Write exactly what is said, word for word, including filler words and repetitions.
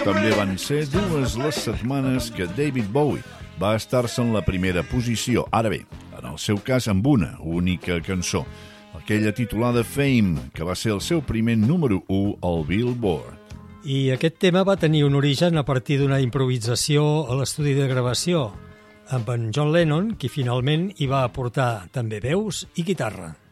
també van ser dues les setmanes que David Bowie va estar-se en la primera posició. Ara bé, en el seu cas amb una única cançó, aquella titulada Fame, que va ser el seu primer número u al Billboard. I aquest tema va tenir un origen a partir d'una improvisació a l'estudi de gravació, amb en John Lennon, qui finalment hi va aportar també veus i guitarra.